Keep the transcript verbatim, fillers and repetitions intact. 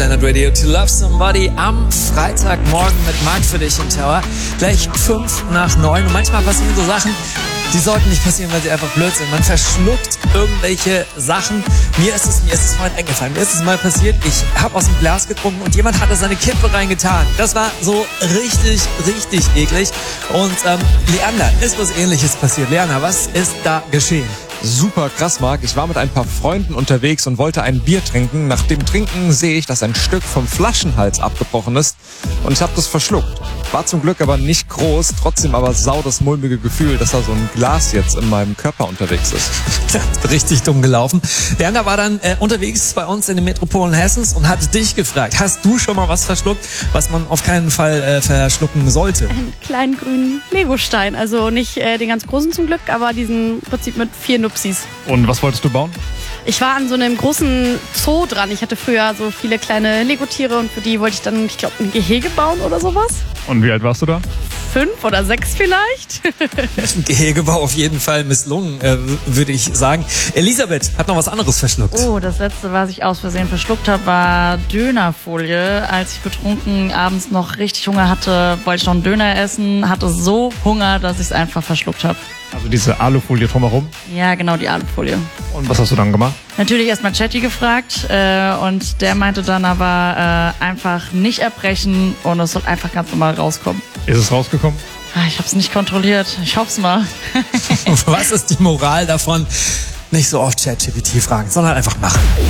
Planet Radio to Love Somebody am Freitagmorgen mit Marc für dich im Tower. Gleich fünf nach neun. Und manchmal passieren so Sachen, die sollten nicht passieren, weil sie einfach blöd sind. Man verschluckt irgendwelche Sachen. Mir ist es, mir ist es vorhin eingefallen. Mir ist es mal passiert, ich habe aus dem Glas getrunken und jemand hat da seine Kippe reingetan. Das war so richtig, richtig eklig. Und ähm, Leander, ist was Ähnliches passiert. Leander, was ist da geschehen? Super krass, Marc. Ich war mit ein paar Freunden unterwegs und wollte ein Bier trinken. Nach dem Trinken sehe ich, dass ein Stück vom Flaschenhals abgebrochen ist und ich habe das verschluckt. War zum Glück aber nicht groß, trotzdem aber sau das mulmige Gefühl, dass da so ein Glas jetzt in meinem Körper unterwegs ist. Richtig dumm gelaufen. Leander war dann äh, unterwegs bei uns in den Metropolen Hessens und hat dich gefragt, hast du schon mal was verschluckt, was man auf keinen Fall äh, verschlucken sollte? Einen kleinen grünen Legostein, also nicht äh, den ganz großen zum Glück, aber diesen im Prinzip mit vier Nupsis. Und was wolltest du bauen? Ich war an so einem großen Zoo dran. Ich hatte früher so viele kleine Lego-Tiere und für die wollte ich dann, ich glaube, ein Gehege bauen oder sowas. Und wie alt warst du da? Fünf oder sechs vielleicht. Ein Gehegebau auf jeden Fall misslungen, äh, würde ich sagen. Elisabeth hat noch was anderes verschluckt. Oh, das letzte, was ich aus Versehen verschluckt habe, war Dönerfolie. Als ich betrunken abends noch richtig Hunger hatte, wollte ich noch einen Döner essen, hatte so Hunger, dass ich es einfach verschluckt habe. Also diese Alufolie drumherum. Ja, genau, die Alufolie. Und was hast du dann gemacht? Natürlich erstmal Chatty gefragt äh, und der meinte dann aber äh, einfach nicht erbrechen und es soll einfach ganz normal rauskommen. Ist es rausgekommen? Ah, ich habe es nicht kontrolliert. Ich hoff's mal. Was ist die Moral davon? Nicht so oft ChatGPT fragen, sondern einfach machen.